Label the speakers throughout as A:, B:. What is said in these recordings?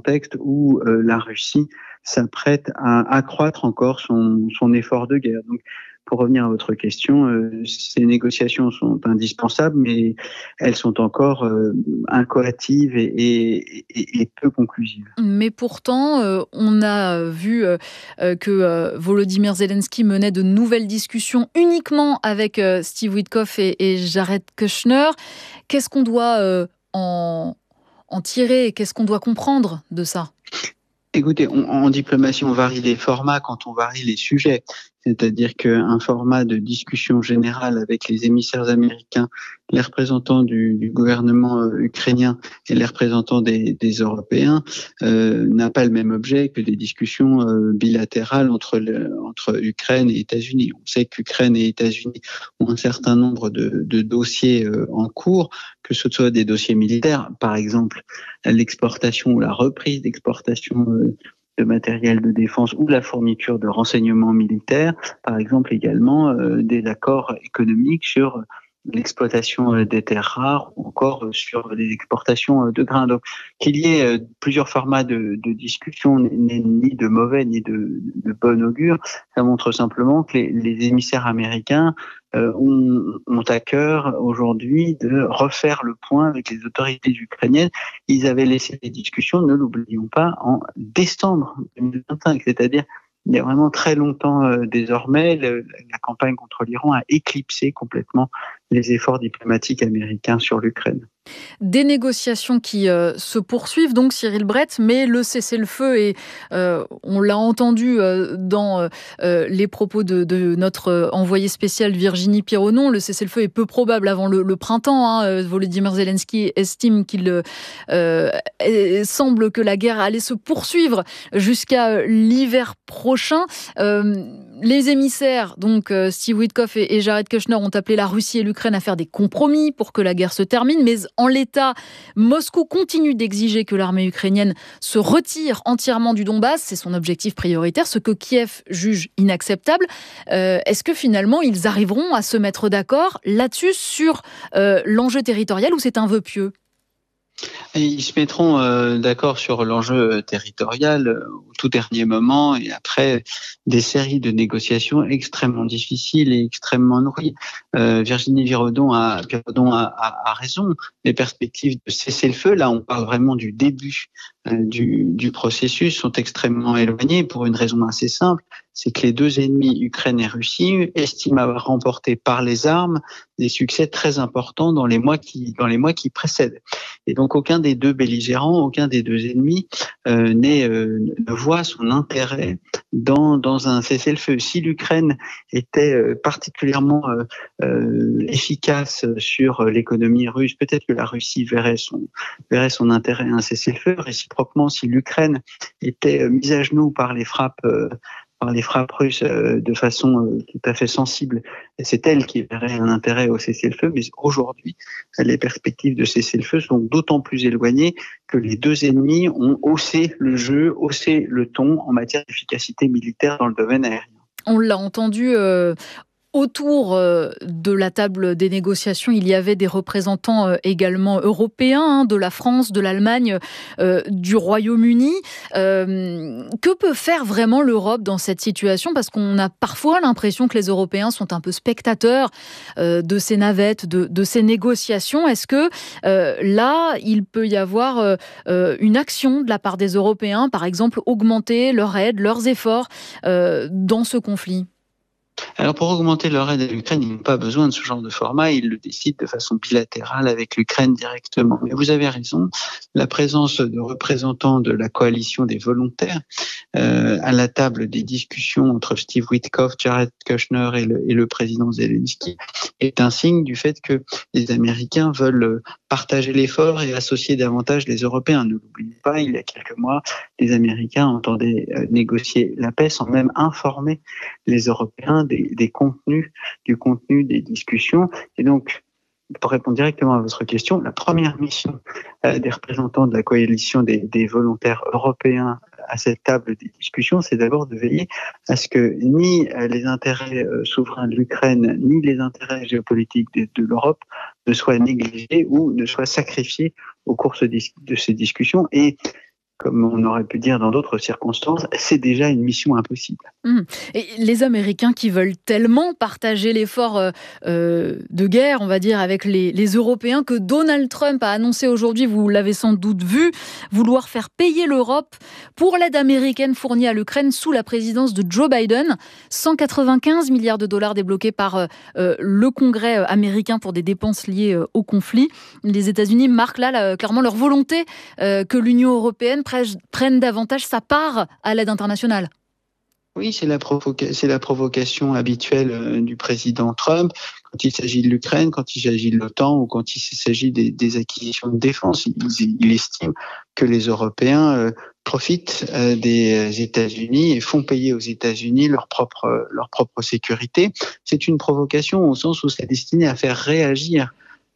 A: contexte où la Russie s'apprête à accroître encore son effort de guerre. Donc, pour revenir à votre question, ces négociations sont indispensables, mais elles sont encore incoatives et peu conclusives.
B: Mais pourtant, on a vu que Volodymyr Zelensky menait de nouvelles discussions uniquement avec Steve Witkoff et Jared Kushner. Qu'est-ce qu'on doit en tirer? Qu'est-ce qu'on doit comprendre de ça?
A: Écoutez, en diplomatie, on varie les formats quand on varie les sujets. C'est-à-dire qu'un format de discussion générale avec les émissaires américains, les représentants du gouvernement ukrainien et les représentants des Européens n'a pas le même objet que des discussions bilatérales entre Ukraine et États-Unis. On sait qu'Ukraine et États-Unis ont un certain nombre de dossiers en cours, que ce soit des dossiers militaires, par exemple l'exportation ou la reprise d'exportation de matériel de défense ou la fourniture de renseignements militaires, par exemple également des accords économiques sur l'exploitation des terres rares ou encore sur les exportations de grains. Donc qu'il y ait plusieurs formats de discussion n'est ni de mauvais ni de bon augure, ça montre simplement que les émissaires américains ont à cœur aujourd'hui de refaire le point avec les autorités ukrainiennes. Ils avaient laissé les discussions, ne l'oublions pas, en décembre 2025, c'est-à-dire il y a vraiment très longtemps désormais, la campagne contre l'Iran a éclipsé complètement les efforts diplomatiques américains sur l'Ukraine.
B: Des négociations qui se poursuivent donc, Cyril Brett, mais le cessez-le-feu, et on l'a entendu dans les propos de notre envoyée spéciale Virginie Pironon, le cessez-le-feu est peu probable avant le printemps. Volodymyr Zelensky estime qu'il semble que la guerre allait se poursuivre jusqu'à l'hiver prochain. Les émissaires, donc Steve Witkoff et Jared Kushner, ont appelé la Russie et l'Ukraine à faire des compromis pour que la guerre se termine, mais en l'état, Moscou continue d'exiger que l'armée ukrainienne se retire entièrement du Donbass. C'est son objectif prioritaire, ce que Kiev juge inacceptable. Est-ce que finalement, ils arriveront à se mettre d'accord là-dessus sur l'enjeu territorial, ou c'est un vœu pieux ?
A: Ils se mettront d'accord sur l'enjeu territorial au tout dernier moment, et après des séries de négociations extrêmement difficiles et extrêmement nourries. Virginie Pironon a raison. Les perspectives de cessez-le-feu, là on parle vraiment du début du processus, sont extrêmement éloignées pour une raison assez simple, c'est que les deux ennemis, Ukraine et Russie, estiment avoir remporté par les armes des succès très importants dans les mois qui précèdent. Et donc aucun des deux belligérants, aucun des deux ennemis ne voit son intérêt dans un cessez-le-feu. Si l'Ukraine était particulièrement efficace sur l'économie russe, peut-être que la Russie verrait son intérêt à un cessez-le-feu. Réciproquement, si l'Ukraine était mise à genoux par les frappes russes de façon tout à fait sensible, c'est elle qui verrait un intérêt au cessez-le-feu. Mais aujourd'hui, les perspectives de cessez-le-feu sont d'autant plus éloignées que les deux ennemis ont haussé le jeu, haussé le ton en matière d'efficacité militaire dans le domaine aérien.
B: On l'a entendu. Autour de la table des négociations, il y avait des représentants également européens, de la France, de l'Allemagne, du Royaume-Uni. Que peut faire vraiment l'Europe dans cette situation ? Parce qu'on a parfois l'impression que les Européens sont un peu spectateurs de ces navettes, de ces négociations. Est-ce que là, il peut y avoir une action de la part des Européens, par exemple, augmenter leur aide, leurs efforts dans ce conflit ?
A: Alors pour augmenter leur aide à l'Ukraine, ils n'ont pas besoin de ce genre de format, ils le décident de façon bilatérale avec l'Ukraine directement. Mais vous avez raison, la présence de représentants de la coalition des volontaires à la table des discussions entre Steve Witkoff, Jared Kushner et le président Zelensky est un signe du fait que les Américains veulent partager l'effort et associer davantage les Européens. Ne l'oubliez pas, il y a quelques mois, les Américains entendaient négocier la paix sans même informer les Européens du contenu des discussions. Et donc, pour répondre directement à votre question, la première mission des représentants de la coalition des volontaires européens à cette table des discussions, c'est d'abord de veiller à ce que ni les intérêts souverains de l'Ukraine, ni les intérêts géopolitiques de l'Europe ne soient négligés ou ne soient sacrifiés au cours de ces discussions. Et comme on aurait pu dire dans d'autres circonstances, c'est déjà une mission impossible.
B: Et les Américains qui veulent tellement partager l'effort de guerre, on va dire, avec les Européens, que Donald Trump a annoncé aujourd'hui, vous l'avez sans doute vu, vouloir faire payer l'Europe pour l'aide américaine fournie à l'Ukraine sous la présidence de Joe Biden. 195 milliards de dollars débloqués par le Congrès américain pour des dépenses liées au conflit. Les États-Unis marquent là clairement leur volonté que l'Union européenne prenne davantage sa part à l'aide internationale.
A: Oui, c'est la provocation habituelle du président Trump quand il s'agit de l'Ukraine, quand il s'agit de l'OTAN ou quand il s'agit des acquisitions de défense. Il estime que les Européens profitent des États-Unis et font payer aux États-Unis leur propre sécurité. C'est une provocation au sens où c'est destiné à faire réagir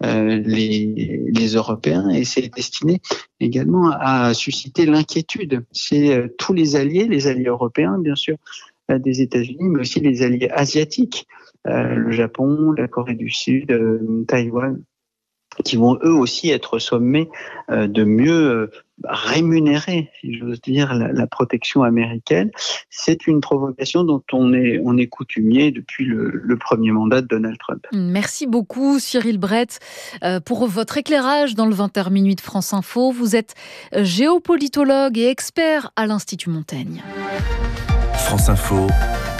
A: les Européens, et c'est destiné également à susciter l'inquiétude. C'est tous les alliés européens, bien sûr, des États-Unis, mais aussi les alliés asiatiques, le Japon, la Corée du Sud, Taïwan, qui vont eux aussi être sommés de mieux rémunérer, si j'ose dire, la protection américaine. C'est une provocation dont on est coutumier depuis le premier mandat de Donald Trump.
B: Merci beaucoup Cyril Brett pour votre éclairage dans le 20h minuit de France Info. Vous êtes géopolitologue et expert à l'Institut Montaigne.
C: France Info,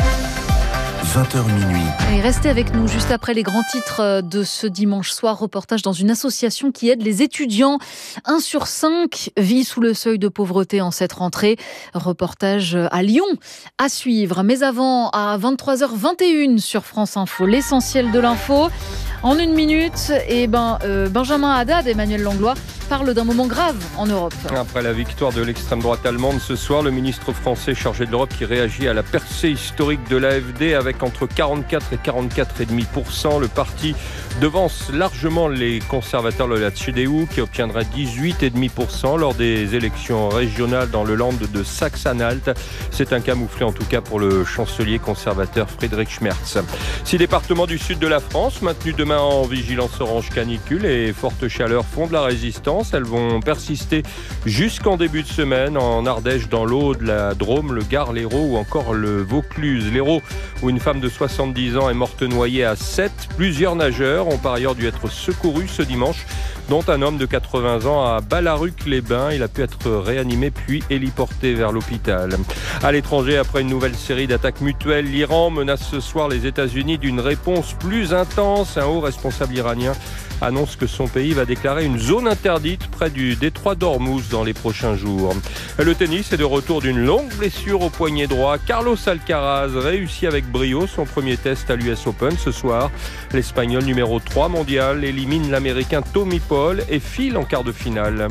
C: 20h minuit.
B: Et restez avec nous juste après les grands titres de ce dimanche soir. Reportage dans une association qui aide les étudiants. 1 sur 5 vit sous le seuil de pauvreté en cette rentrée. Reportage à Lyon à suivre. Mais avant, à 23h21 sur France Info, l'essentiel de l'info. En 1 minute, Benjamin Haddad, Emmanuel Langlois, parle d'un moment grave en Europe.
D: Après la victoire de l'extrême droite allemande ce soir, le ministre français chargé de l'Europe qui réagit à la percée historique de l'AfD avec entre 44 et 44,5%. Le parti devance largement les conservateurs de la CDU qui obtiendra 18,5% lors des élections régionales dans le land de Saxe-Anhalt. C'est un camouflet en tout cas pour le chancelier conservateur Friedrich Merz. 6 départements du sud de la France maintenus demain en vigilance orange canicule et fortes chaleurs font de la résistance. Elles vont persister jusqu'en début de semaine en Ardèche, dans l'Aude, la Drôme, le Gard, l'Hérault ou encore le Vaucluse. L'Hérault, où une femme de 70 ans est morte noyée à 7. Plusieurs nageurs ont par ailleurs dû être secourus ce dimanche, dont un homme de 80 ans à Ballaruc-les-Bains. Il a pu être réanimé puis héliporté vers l'hôpital. À l'étranger, après une nouvelle série d'attaques mutuelles, l'Iran menace ce soir les États-Unis d'une réponse plus intense. Un haut responsable iranien annonce que son pays va déclarer une zone interdite près du détroit d'Ormuz dans les prochains jours. Le tennis est de retour d'une longue blessure au poignet droit. Carlos Alcaraz réussit avec brio son premier test à l'US Open ce soir. L'Espagnol numéro 3 mondial élimine l'Américain Tommy Paul et file en quart de finale.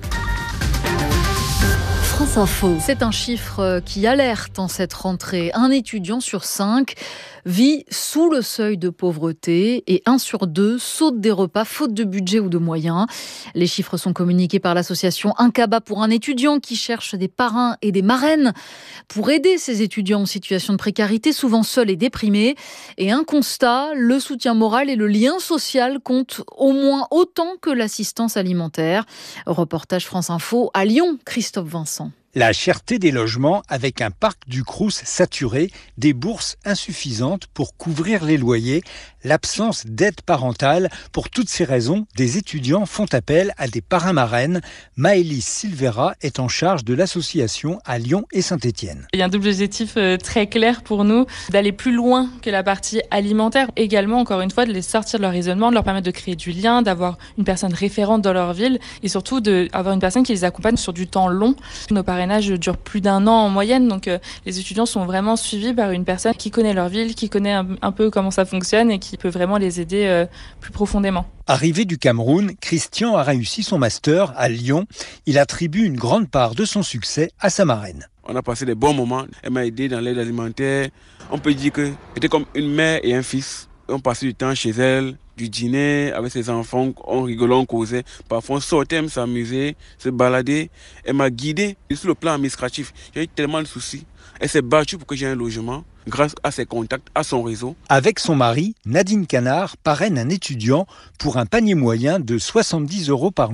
B: France Info. C'est un chiffre qui alerte en cette rentrée. 1 étudiant sur 5 vit sous le seuil de pauvreté et 1 sur 2 saute des repas faute de budget ou de moyens. Les chiffres sont communiqués par l'association Un Cabas pour un étudiant qui cherche des parrains et des marraines pour aider ces étudiants en situation de précarité, souvent seuls et déprimés. Et un constat, le soutien moral et le lien social comptent au moins autant que l'assistance alimentaire. Reportage France Info à Lyon, Christophe Vincent.
E: La cherté des logements avec un parc du Crous saturé, des bourses insuffisantes pour couvrir les loyers, l'absence d'aide parentale. Pour toutes ces raisons, des étudiants font appel à des parrains-marraines. Maëlys Silvera est en charge de l'association à Lyon et Saint-Étienne.
F: Il y a un double objectif très clair pour nous, d'aller plus loin que la partie alimentaire. Également, encore une fois, de les sortir de leur isolement, de leur permettre de créer du lien, d'avoir une personne référente dans leur ville et surtout d'avoir une personne qui les accompagne sur du temps long. Nos parrainages dure plus d'1 an en moyenne, donc les étudiants sont vraiment suivis par une personne qui connaît leur ville, qui connaît un peu comment ça fonctionne et qui peut vraiment les aider plus profondément.
E: Arrivé du Cameroun, Christian a réussi son master à Lyon. Il attribue une grande part de son succès à sa marraine.
G: On a passé des bons moments. Elle m'a aidé dans l'aide alimentaire. On peut dire que c'était comme une mère et un fils. On passait du temps chez elle, du dîner avec ses enfants, on rigolait, on causait. Parfois on sortait, on s'amusait, se balader. Elle m'a guidé. Et sur le plan administratif, j'ai eu tellement de soucis. Elle s'est battue pour que j'ai un logement grâce à ses contacts, à son réseau.
E: Avec son mari, Nadine Canard parraine un étudiant pour un panier moyen de 70 € par mois.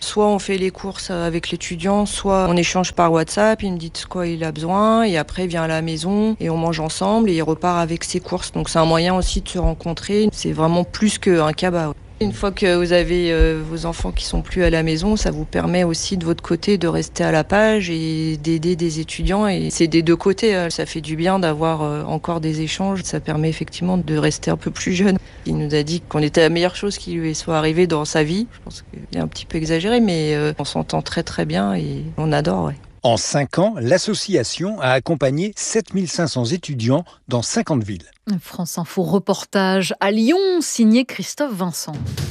H: Soit on fait les courses avec l'étudiant, soit on échange par WhatsApp, il me dit de quoi il a besoin et après il vient à la maison et on mange ensemble et il repart avec ses courses. Donc c'est un moyen aussi de se rencontrer. C'est vraiment plus qu'un cabas. Une fois que vous avez vos enfants qui sont plus à la maison, ça vous permet aussi de votre côté de rester à la page et d'aider des étudiants. Et c'est des deux côtés. Ça fait du bien d'avoir encore des échanges. Ça permet effectivement de rester un peu plus jeune. Il nous a dit qu'on était la meilleure chose qui lui soit arrivée dans sa vie. Je pense qu'il est un petit peu exagéré, mais on s'entend très très bien et on adore. Ouais.
E: En 5 ans, l'association a accompagné 7500 étudiants dans 50 villes.
B: France Info reportage à Lyon, signé Christophe Vincent.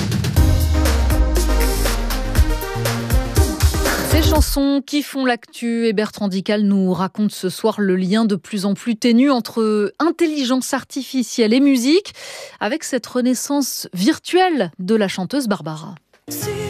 B: Ces chansons qui font l'actu, et Bertrand Dical nous raconte ce soir le lien de plus en plus ténu entre intelligence artificielle et musique, avec cette renaissance virtuelle de la chanteuse Barbara.